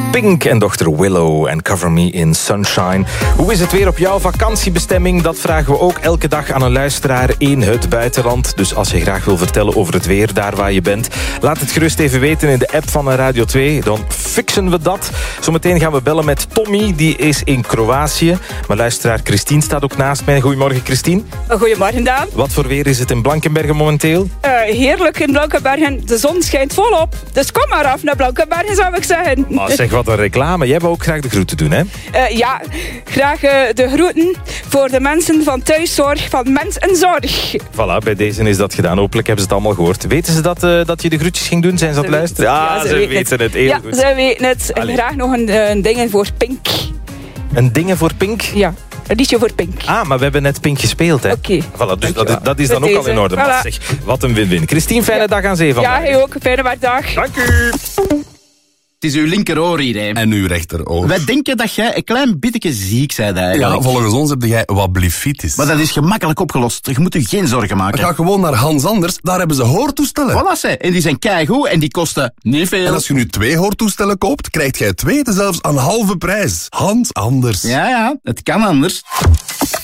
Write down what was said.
Pink en dochter Willow en Cover Me in Sunshine. Hoe is het weer op jouw vakantiebestemming? Dat vragen we ook elke dag aan een luisteraar in het buitenland. Dus als je graag wil vertellen over het weer, daar waar je bent, laat het gerust even weten in de app van Radio 2. Dan fixen we dat. Zometeen gaan we bellen met Tommy, die is in Kroatië. Maar luisteraar Christine staat ook naast mij. Goedemorgen, Christine. Goedemorgen, Daan. Wat voor weer is het in Blankenbergen momenteel? Heerlijk in Blankenbergen. De zon schijnt volop. Dus kom maar af naar Blankenbergen, zou ik zeggen. Oh, zeg, wat een reclame. Jij wou ook graag de groeten doen, hè? Ja, graag de groeten voor de mensen van thuiszorg, van Mens en Zorg. Voilà, bij deze is dat gedaan. Hopelijk hebben ze het allemaal gehoord. Weten ze dat je de groetjes ging doen? Zijn ze aan het luisteren? Ja, ze weten het heel goed. Ja, ze weten het. En graag nog een ding voor Pink. Een dingen voor Pink? Ja, een liedje voor Pink. Ah, maar we hebben net Pink gespeeld, hè? Oké. Voilà, dus dat is dan ook al in orde. Voilà. Maar zeg, wat een win-win. Christine, fijne dag aan zee vandaag. Ja, hij ook. Fijne werkdag. Dank u. Het is uw linkeroor hier, hè. En uw rechteroor. Wij denken dat jij een klein beetje ziek bent eigenlijk. Ja, volgens ons heb jij wat blifitis. Maar dat is gemakkelijk opgelost. Je moet je geen zorgen maken. Ga gewoon naar Hans Anders, daar hebben ze hoortoestellen. Voilà, ze. En die zijn keigoed en die kosten niet veel. En als je nu 2 hoortoestellen koopt, krijgt jij 2 zelfs aan halve prijs. Hans Anders. Ja, het kan anders.